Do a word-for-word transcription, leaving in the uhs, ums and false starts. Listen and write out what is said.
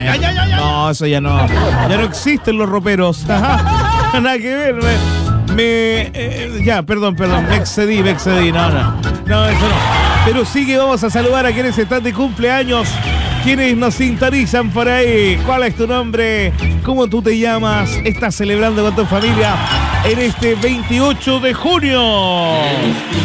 Ya, ya, ya, ya. No, eso ya no. Ya no existen los roperos. Nada que ver. Me, me eh, ya, perdón, perdón. Me excedí, me excedí. No, no. No, eso no. Pero sí que vamos a saludar a quienes están de cumpleaños. Quienes nos sintonizan por ahí. ¿Cuál es tu nombre? ¿Cómo tú te llamas? ¿Estás celebrando con tu familia en este veintiocho de junio?